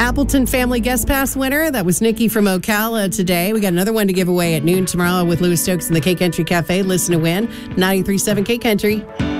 Appleton Family Guest Pass winner. That was Nikki from Ocala today. We got another one to give away at noon tomorrow with Louis Stokes in the K Country Cafe. Listen to win. 93.7 K Country.